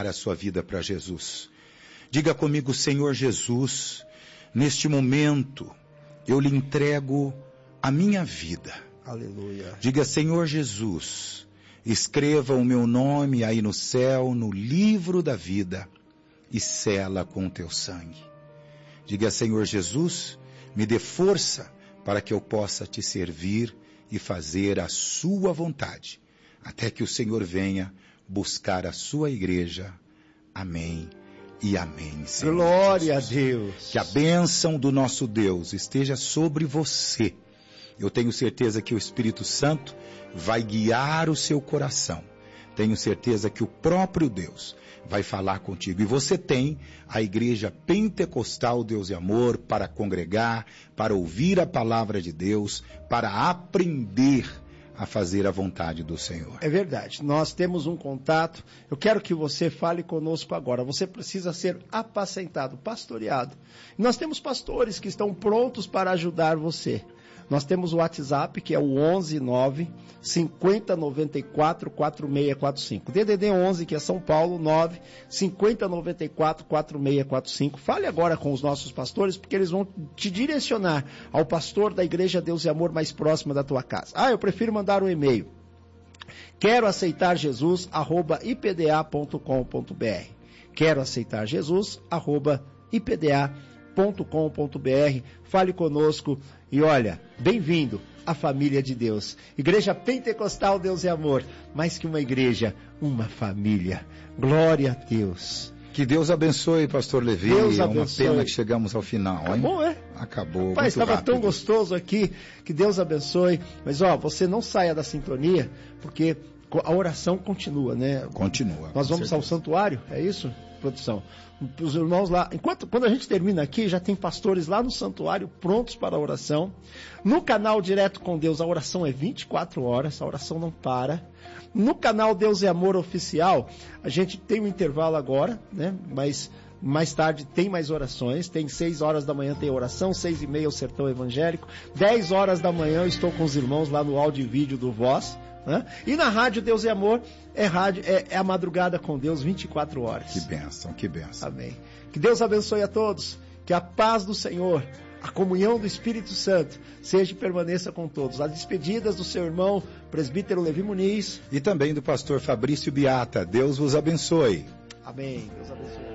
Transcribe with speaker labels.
Speaker 1: entregar a sua vida para Jesus. Diga comigo: Senhor Jesus, neste momento eu lhe entrego a minha vida.
Speaker 2: Aleluia.
Speaker 1: Diga: Senhor Jesus, escreva o meu nome aí no céu, no livro da vida, e sela com o teu sangue. Diga: Senhor Jesus, me dê força para que eu possa te servir e fazer a sua vontade, até que o Senhor venha buscar a sua igreja. Amém e amém, Senhor.
Speaker 2: Glória
Speaker 1: Jesus.
Speaker 2: a Deus.
Speaker 1: Que a bênção do nosso Deus esteja sobre você. Eu tenho certeza que o Espírito Santo vai guiar o seu coração. Tenho certeza que o próprio Deus vai falar contigo. E você tem a Igreja Pentecostal Deus e Amor para congregar, para ouvir a palavra de Deus, para aprender a fazer a vontade do Senhor.
Speaker 2: É verdade, nós temos um contato. Eu quero que você fale conosco agora. Você precisa ser apacentado, pastoreado. Nós temos pastores que estão prontos para ajudar você. Nós temos o WhatsApp, que é o 119 5094 4645. DDD 11, que é São Paulo, 9 5094 4645. Fale agora com os nossos pastores, porque eles vão te direcionar ao pastor da Igreja Deus e Amor mais próxima da tua casa. Eu prefiro mandar um e-mail. Quero aceitar Jesus, @ipda.com.br. Quero aceitar Jesus, @ipda.com.br. Fale conosco e olha, bem-vindo à família de Deus. Igreja Pentecostal Deus e Amor, mais que uma igreja, uma família. Glória a Deus.
Speaker 1: Que Deus abençoe, pastor Levi.
Speaker 2: Deus
Speaker 1: É
Speaker 2: abençoe.
Speaker 1: uma pena que chegamos ao final, hein?
Speaker 2: Acabou, é?
Speaker 1: Acabou.
Speaker 2: Pai, estava tão gostoso aqui. Que Deus abençoe. Mas você não saia da sintonia, porque a oração continua, né?
Speaker 1: Continua.
Speaker 2: Nós vamos ao santuário, é isso, produção? Os irmãos lá, quando a gente termina aqui, já tem pastores lá no santuário prontos para a oração. No canal Direto com Deus, a oração é 24 horas, a oração não para. No canal Deus é Amor Oficial, a gente tem um intervalo agora, né? Mas mais tarde tem mais orações. Tem 6 horas da manhã tem oração, 6h30 o Sertão Evangélico, 10 horas da manhã eu estou com os irmãos lá no áudio e vídeo do Voz. E na rádio Deus e Amor é a madrugada com Deus 24 horas.
Speaker 1: Que bênção, que bênção.
Speaker 2: Amém. Que Deus abençoe a todos, que a paz do Senhor, a comunhão do Espírito Santo seja e permaneça com todos. As despedidas do seu irmão presbítero Levi Muniz
Speaker 1: e também do pastor Fabrício Biata. Deus vos abençoe.
Speaker 2: Amém. Deus abençoe.